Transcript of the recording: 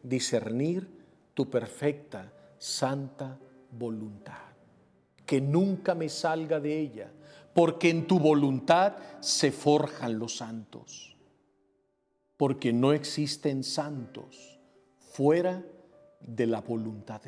discernir tu perfecta, santa voluntad. Que nunca me salga de ella, porque en tu voluntad se forjan los santos. Porque no existen santos fuera de la voluntad de